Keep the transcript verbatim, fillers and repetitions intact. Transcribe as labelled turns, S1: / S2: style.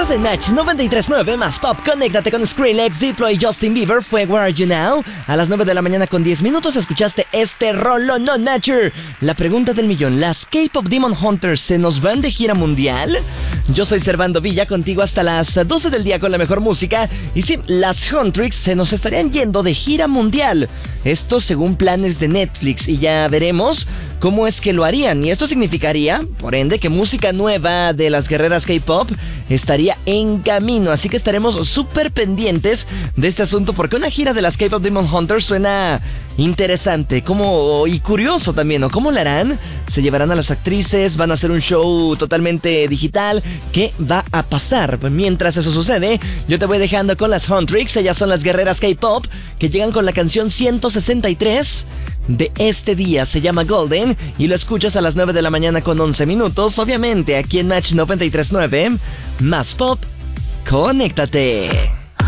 S1: Estás en Match noventa y tres punto nueve más Pop. Conéctate con Skrillex, Diplo y Justin Bieber. Fue Where Are You Now. A las nueve de la mañana con diez minutos escuchaste este rollo no Nature. La pregunta del millón: ¿las K-Pop Demon Hunters se nos van de gira mundial? Yo soy Servando Villa, contigo hasta las doce del día con la mejor música. Y sí, las Huntrix se nos estarían yendo de gira mundial. Esto según planes de Netflix, y ya veremos cómo es que lo harían. Y esto significaría, por ende, que música nueva de las guerreras K-Pop estaría en camino. Así que estaremos súper pendientes de este asunto, porque una gira de las K-Pop Demon Hunters suena interesante como, y curioso también, ¿no? ¿Cómo lo harán? ¿Se llevarán a las actrices? ¿Van a hacer un show totalmente digital? ¿Qué va a pasar? Pues mientras eso sucede, yo te voy dejando con las Huntrix. Ellas son las guerreras K-Pop que llegan con la canción ciento sesenta y tres de este día. Se llama Golden y lo escuchas a las nueve de la mañana con once minutos. Obviamente aquí en Match noventa y tres punto nueve más Pop. Conéctate.